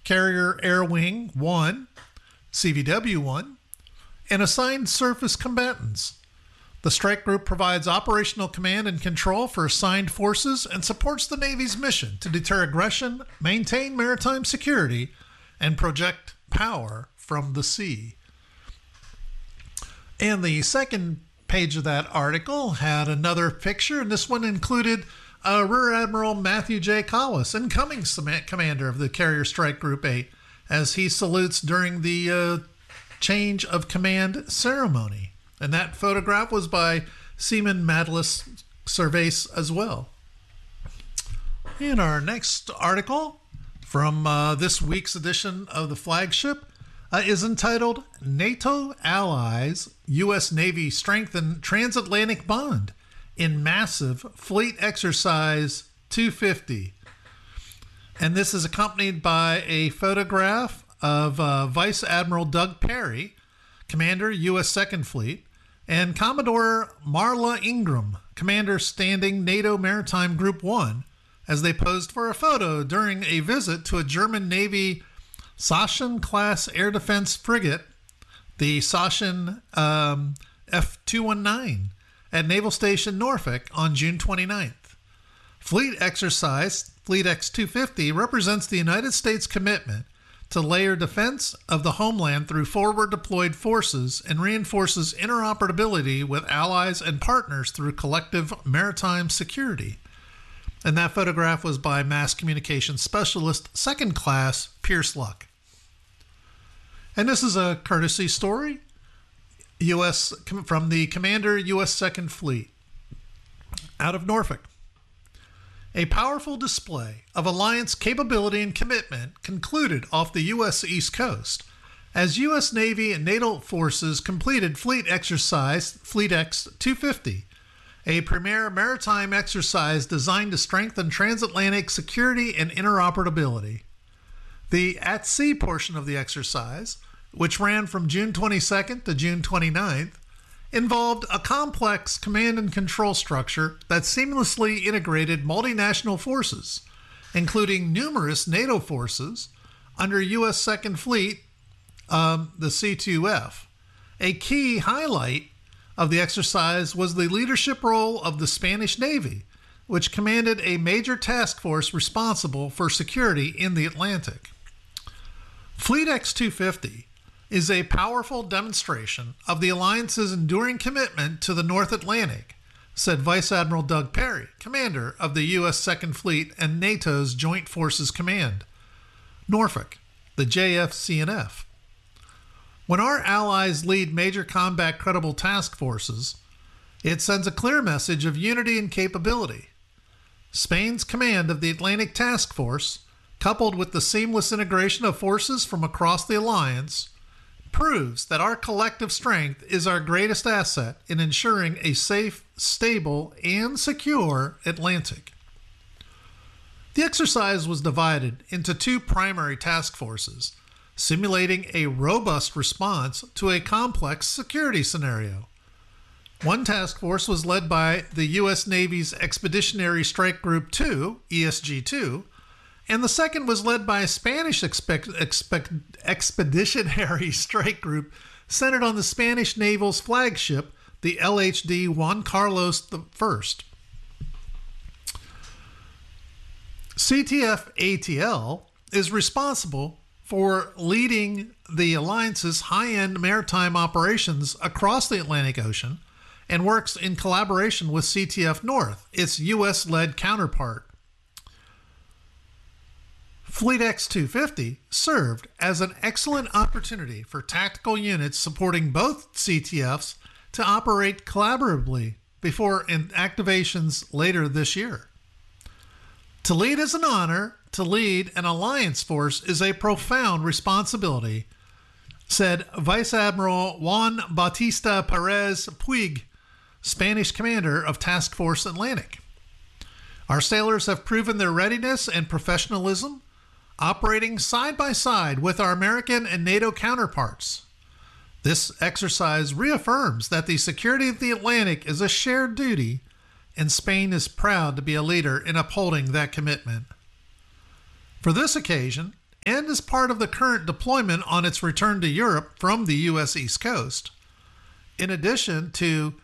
Carrier Air Wing 1, CVW 1, and assigned surface combatants. The strike group provides operational command and control for assigned forces and supports the Navy's mission to deter aggression, maintain maritime security, and project power from the sea. And the second page of that article had another picture, and this one included Rear Admiral Matthew J. Collis, incoming commander of the Carrier Strike Group 8, as he salutes during the change of command ceremony. And that photograph was by Seaman Madlis Cervase as well. In our next article from this week's edition of the Flagship is entitled NATO Allies U.S. Navy Strengthen Transatlantic Bond in Massive Fleet Exercise 250. And this is accompanied by a photograph of Vice Admiral Doug Perry, Commander, U.S. Second Fleet, and Commodore Marla Ingram, Commander Standing NATO Maritime Group 1, as they posed for a photo during a visit to a German Navy Sachsen-class air defense frigate, the Sachsen F219, at Naval Station Norfolk on June 29th. Fleet Exercise Fleet X-250 represents the United States' commitment to layer defense of the homeland through forward deployed forces and reinforces interoperability with allies and partners through collective maritime security. And that photograph was by Mass Communications Specialist, Second Class Pierce Luck. And this is a courtesy story from the Commander, U.S. Second Fleet, out of Norfolk. A powerful display of alliance capability and commitment concluded off the U.S. East Coast as U.S. Navy and NATO forces completed Fleet Exercise Fleet X-250, a premier maritime exercise designed to strengthen transatlantic security and interoperability. The at-sea portion of the exercise, which ran from June 22nd to June 29th, involved a complex command and control structure that seamlessly integrated multinational forces, including numerous NATO forces under U.S. Second Fleet, the C2F. A key highlight of the exercise was the leadership role of the Spanish Navy, which commanded a major task force responsible for security in the Atlantic. Fleet X-250 is a powerful demonstration of the alliance's enduring commitment to the North Atlantic, said Vice Admiral Doug Perry, commander of the U.S. Second Fleet and NATO's Joint Forces Command. Norfolk, the JFCNF. When our allies lead major combat credible task forces, it sends a clear message of unity and capability. Spain's command of the Atlantic Task Force, coupled with the seamless integration of forces from across the alliance, proves that our collective strength is our greatest asset in ensuring a safe, stable, and secure Atlantic. The exercise was divided into two primary task forces, simulating a robust response to a complex security scenario. One task force was led by the U.S. Navy's Expeditionary Strike Group 2, ESG-2, and the second was led by a Spanish Expeditionary Strike Group centered on the Spanish Naval's flagship, the LHD Juan Carlos I. CTF-ATL is responsible for leading the alliance's high-end maritime operations across the Atlantic Ocean and works in collaboration with CTF North, its U.S.-led counterpart. Fleet X-250 served as an excellent opportunity for tactical units supporting both CTFs to operate collaboratively before activations later this year. To lead is an honor. To lead an alliance force is a profound responsibility, said Vice Admiral Juan Bautista Perez Puig, Spanish commander of Task Force Atlantic. Our sailors have proven their readiness and professionalism, operating side by side with our American and NATO counterparts. This exercise reaffirms that the security of the Atlantic is a shared duty, and Spain is proud to be a leader in upholding that commitment. For this occasion, and as part of the current deployment on its return to Europe from the U.S. East Coast. In addition to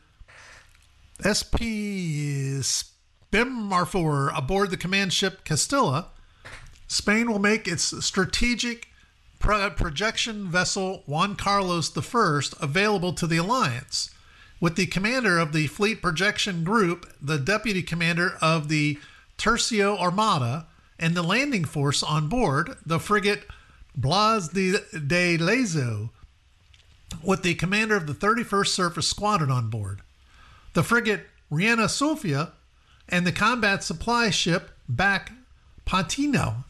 SP Spinmarfor aboard the command ship Castilla, Spain will make its strategic projection vessel Juan Carlos I available to the Alliance, with the commander of the Fleet Projection Group, the deputy commander of the Tercio Armada, and the landing force on board, the frigate Blas de Lezo, with the commander of the 31st Surface Squadron on board, the frigate Reina Sofia, and the combat supply ship Back Patino.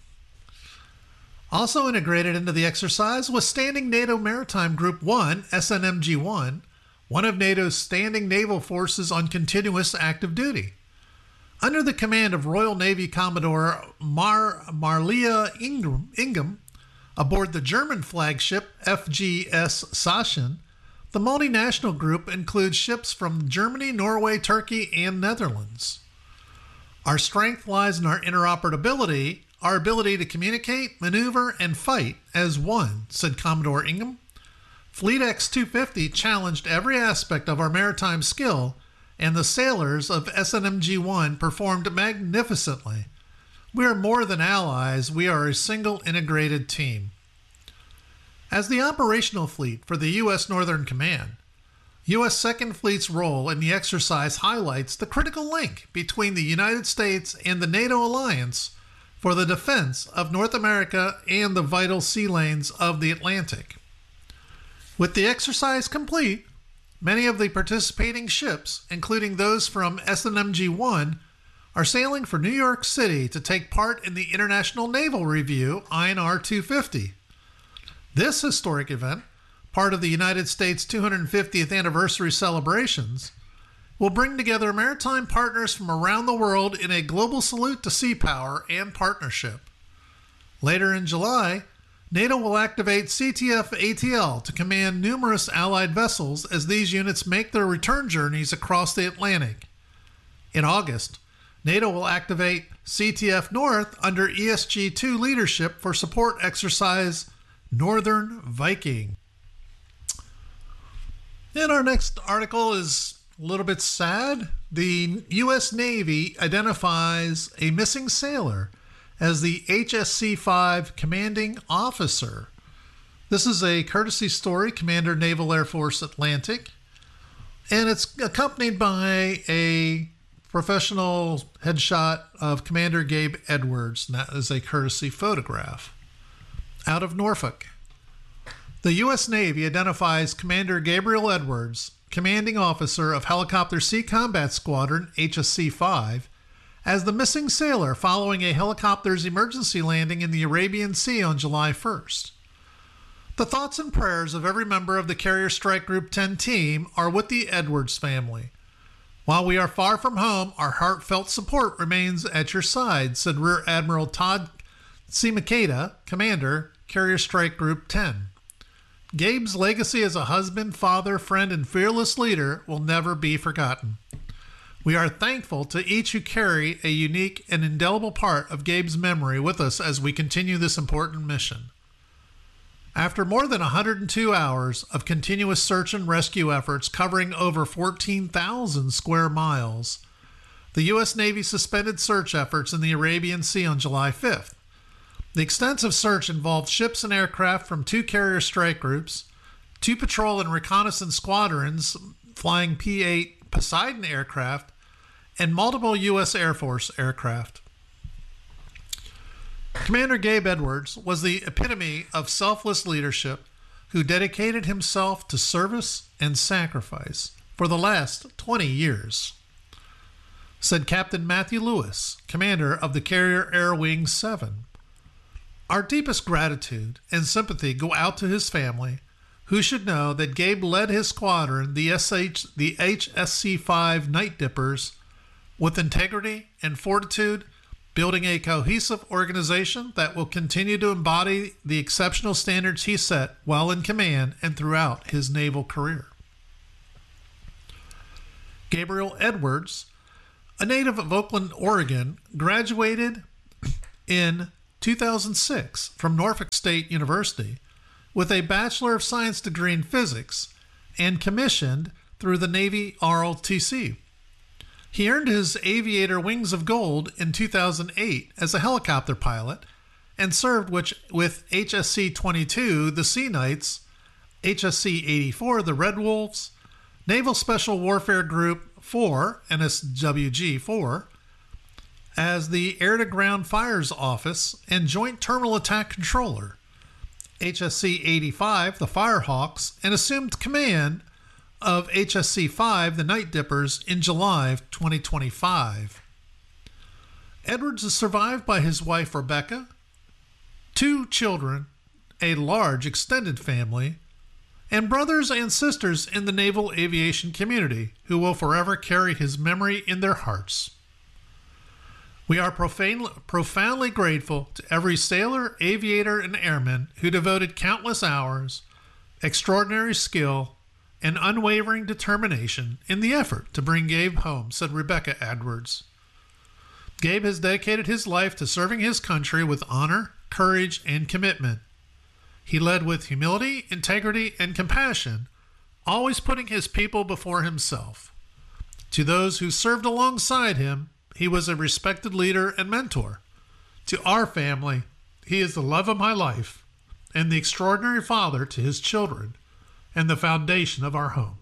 Also integrated into the exercise was Standing NATO Maritime Group 1, SNMG-1, one of NATO's standing naval forces on continuous active duty. Under the command of Royal Navy Commodore Marlia Ingham, aboard the German flagship FGS Sachsen, the multinational group includes ships from Germany, Norway, Turkey, and Netherlands. Our strength lies in our interoperability, our ability to communicate, maneuver, and fight as one, said Commodore Ingham. Fleet X-250 challenged every aspect of our maritime skill, and the sailors of SNMG-1 performed magnificently. We are more than allies, we are a single integrated team. As the operational fleet for the U.S. Northern Command, U.S. Second Fleet's role in the exercise highlights the critical link between the United States and the NATO alliance for the defense of North America and the vital sea lanes of the Atlantic. With the exercise complete, many of the participating ships, including those from SNMG-1, are sailing for New York City to take part in the International Naval Review, INR 250. This historic event, part of the United States 250th anniversary celebrations, will bring together maritime partners from around the world in a global salute to sea power and partnership. Later in July, NATO will activate CTF-ATL to command numerous Allied vessels as these units make their return journeys across the Atlantic. In August, NATO will activate CTF North under ESG-2 leadership for support exercise Northern Viking. And our next article is a little bit sad. The U.S. Navy identifies a missing sailor as the HSC-5 commanding officer. This is a courtesy story, Commander Naval Air Force Atlantic, and it's accompanied by a professional headshot of Commander Gabe Edwards, and that is a courtesy photograph. Out of Norfolk, the U.S. Navy identifies Commander Gabriel Edwards, commanding officer of Helicopter Sea Combat Squadron, HSC-5, as the missing sailor following a helicopter's emergency landing in the Arabian Sea on July 1st. The thoughts and prayers of every member of the Carrier Strike Group 10 team are with the Edwards family. While we are far from home, our heartfelt support remains at your side, said Rear Admiral Todd Simakeda, Commander, Carrier Strike Group 10. Gabe's legacy as a husband, father, friend, and fearless leader will never be forgotten. We are thankful to each who carry a unique and indelible part of Gabe's memory with us as we continue this important mission. After more than 102 hours of continuous search and rescue efforts covering over 14,000 square miles, the U.S. Navy suspended search efforts in the Arabian Sea on July 5th. The extensive search involved ships and aircraft from 2 carrier strike groups, 2 patrol and reconnaissance squadrons flying P-8 Poseidon aircraft, and multiple U.S. Air Force aircraft. Commander Gabe Edwards was the epitome of selfless leadership who dedicated himself to service and sacrifice for the last 20 years, said Captain Matthew Lewis, commander of the Carrier Air Wing 7. Our deepest gratitude and sympathy go out to his family, who should know that Gabe led his squadron, the HSC-5 Night Dippers, with integrity and fortitude, building a cohesive organization that will continue to embody the exceptional standards he set while in command and throughout his naval career. Gabriel Edwards, a native of Oakland, Oregon, graduated in 2006 from Norfolk State University with a Bachelor of Science degree in physics and commissioned through the Navy ROTC. He earned his Aviator Wings of Gold in 2008 as a helicopter pilot and served with HSC-22, the Sea Knights, HSC-84, the Red Wolves, Naval Special Warfare Group 4, NSWG-4, as the Air-to-Ground Fires Office and Joint Terminal Attack Controller, HSC-85, the Firehawks, and assumed command of HSC-5, the Night Dippers, in July 2025. Edwards is survived by his wife, Rebecca, 2 children, a large extended family, and brothers and sisters in the naval aviation community who will forever carry his memory in their hearts. We are profoundly grateful to every sailor, aviator, and airman who devoted countless hours, extraordinary skill, and unwavering determination in the effort to bring Gabe home, said Rebecca Edwards. Gabe has dedicated his life to serving his country with honor, courage, and commitment. He led with humility, integrity, and compassion, always putting his people before himself. To those who served alongside him, he was a respected leader and mentor. To our family, he is the love of my life and the extraordinary father to his children and the foundation of our home.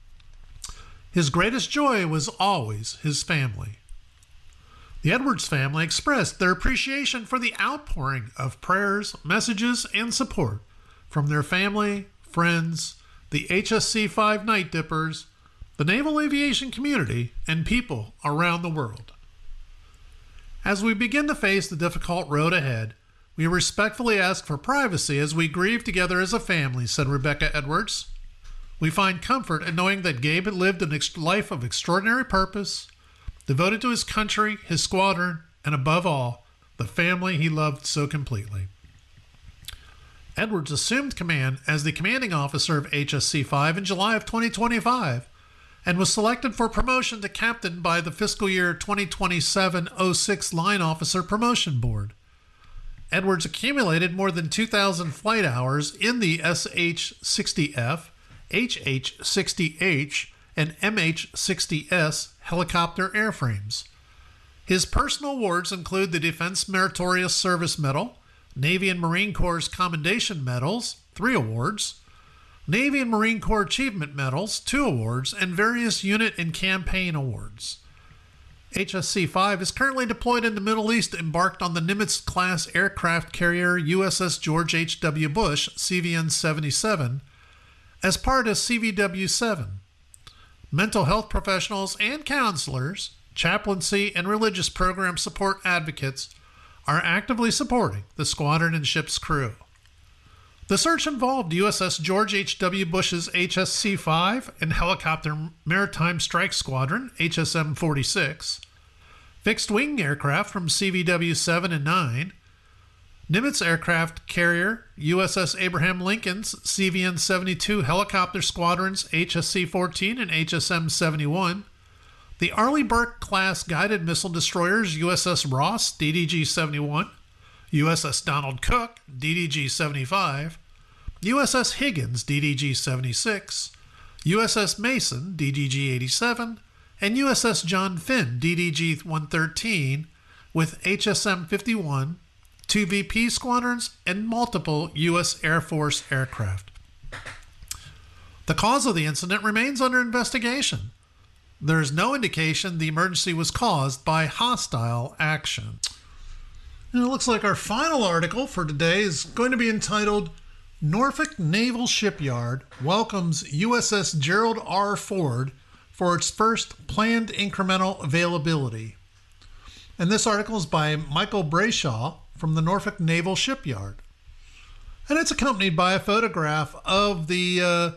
His greatest joy was always his family. The Edwards family expressed their appreciation for the outpouring of prayers, messages, and support from their family, friends, the HSC-5 Night Dippers, the naval aviation community, and people around the world. As we begin to face the difficult road ahead, we respectfully ask for privacy as we grieve together as a family, said Rebecca Edwards. We find comfort in knowing that Gabe had lived a life of extraordinary purpose, devoted to his country, his squadron, and above all, the family he loved so completely. Edwards assumed command as the commanding officer of HSC-5 in July of 2025 and was selected for promotion to captain by the fiscal year 2027-06 Line Officer Promotion Board. Edwards accumulated more than 2,000 flight hours in the SH-60F, HH-60H, and MH-60S helicopter airframes. His personal awards include the Defense Meritorious Service Medal, Navy and Marine Corps Commendation Medals, 3 awards, Navy and Marine Corps Achievement Medals, 2 awards, and various unit and campaign awards. HSC-5 is currently deployed in the Middle East, embarked on the Nimitz-class aircraft carrier USS George H.W. Bush, CVN-77, as part of CVW-7. Mental health professionals and counselors, chaplaincy, and religious program support advocates are actively supporting the squadron and ship's crew. The search involved USS George H.W. Bush's HSC-5 and Helicopter Maritime Strike Squadron, HSM-46, fixed-wing aircraft from CVW-7 and 9, Nimitz aircraft carrier USS Abraham Lincoln's CVN-72 helicopter squadrons HSC-14 and HSM-71, the Arleigh Burke-class guided missile destroyers USS Ross, DDG-71, USS Donald Cook, DDG-75, USS Higgins, DDG-76, USS Mason, DDG-87, and USS John Finn, DDG-113, with HSM-51, 2 VP squadrons, and multiple U.S. Air Force aircraft. The cause of the incident remains under investigation. There is no indication the emergency was caused by hostile action. And it looks like our final article for today is going to be entitled, Norfolk Naval Shipyard welcomes USS Gerald R. Ford for its first planned incremental availability. And this article is by Michael Brayshaw from the Norfolk Naval Shipyard. And it's accompanied by a photograph of the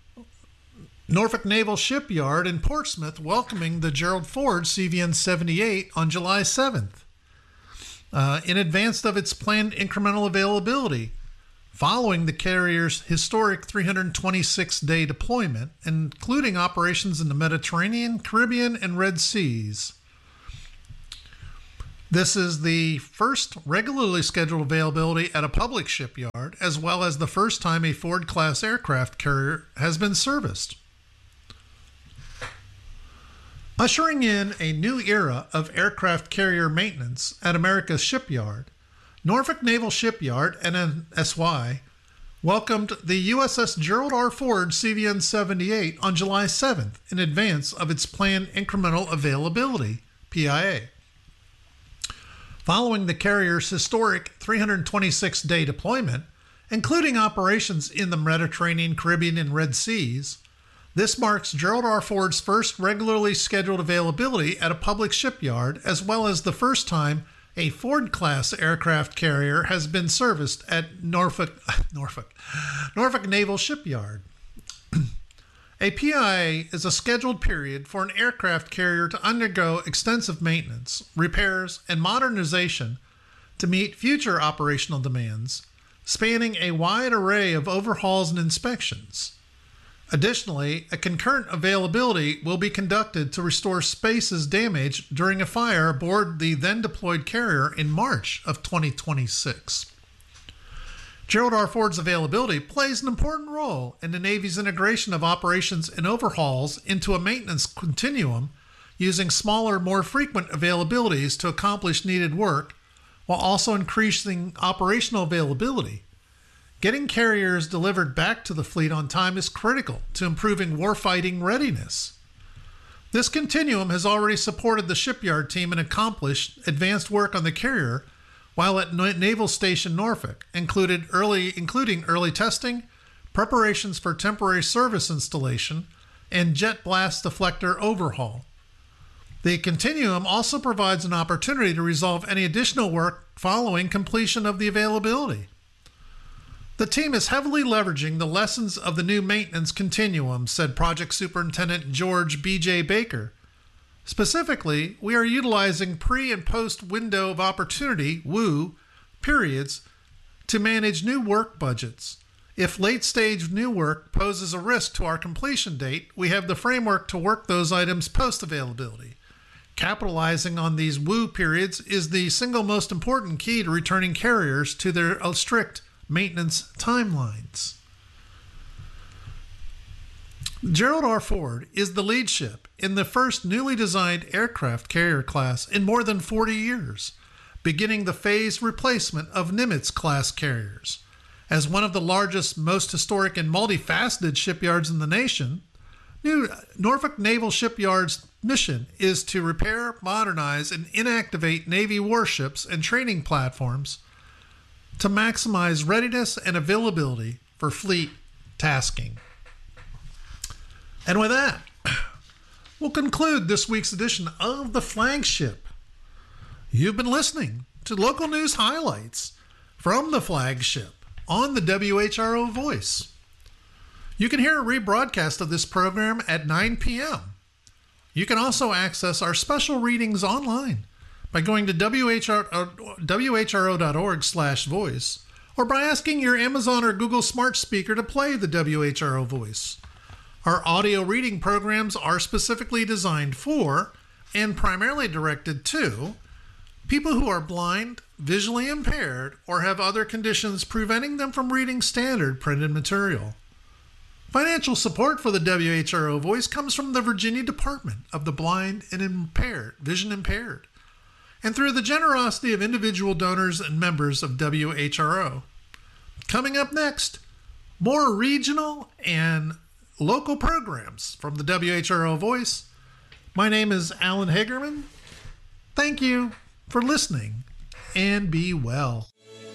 Norfolk Naval Shipyard in Portsmouth welcoming the Gerald Ford CVN-78 on July 7th. In advance of its planned incremental availability, following the carrier's historic 326-day deployment, including operations in the Mediterranean, Caribbean, and Red Seas. This is the first regularly scheduled availability at a public shipyard, as well as the first time a Ford-class aircraft carrier has been serviced. Ushering in a new era of aircraft carrier maintenance at America's shipyard, Norfolk Naval Shipyard, NNSY, welcomed the USS Gerald R. Ford CVN-78 on July 7th in advance of its planned incremental availability, PIA. Following the carrier's historic 326-day deployment, including operations in the Mediterranean, Caribbean, and Red Seas, this marks Gerald R. Ford's first regularly scheduled availability at a public shipyard, as well as the first time a Ford-class aircraft carrier has been serviced at Norfolk Naval Shipyard. A PIA is a scheduled period for an aircraft carrier to undergo extensive maintenance, repairs, and modernization to meet future operational demands, spanning a wide array of overhauls and inspections. Additionally, a concurrent availability will be conducted to restore spaces damaged during a fire aboard the then deployed carrier in March of 2026. Gerald R. Ford's availability plays an important role in the Navy's integration of operations and overhauls into a maintenance continuum, using smaller, more frequent availabilities to accomplish needed work, while also increasing operational availability. Getting carriers delivered back to the fleet on time is critical to improving warfighting readiness. This continuum has already supported the shipyard team and accomplished advanced work on the carrier while at Naval Station Norfolk, including early testing, preparations for temporary service installation, and jet blast deflector overhaul. The continuum also provides an opportunity to resolve any additional work following completion of the availability. The team is heavily leveraging the lessons of the new maintenance continuum, said Project Superintendent George B.J. Baker. Specifically, we are utilizing pre- and post-window of opportunity, WOO, periods to manage new work budgets. If late-stage new work poses a risk to our completion date, we have the framework to work those items post-availability. Capitalizing on these WOO periods is the single most important key to returning carriers to their strict maintenance timelines. Gerald R. Ford is the lead ship in the first newly designed aircraft carrier class in more than 40 years, beginning the phased replacement of Nimitz-class carriers. As one of the largest, most historic, and multifaceted shipyards in the nation, Norfolk Naval Shipyard's mission is to repair, modernize, and inactivate Navy warships and training platforms to maximize readiness and availability for fleet tasking. And with that, we'll conclude this week's edition of The Flagship. You've been listening to local news highlights from The Flagship on the WHRO Voice. You can hear a rebroadcast of this program at 9 p.m. You can also access our special readings online by going to whro.org/voice or by asking your Amazon or Google smart speaker to play the WHRO Voice. Our audio reading programs are specifically designed for and primarily directed to people who are blind, visually impaired, or have other conditions preventing them from reading standard printed material. Financial support for the WHRO Voice comes from the Virginia Department of the Blind and Vision Impaired, and through the generosity of individual donors and members of WHRO. Coming up next, more regional and local programs from the WHRO Voice. My name is Alan Hagerman. Thank you for listening, and be well.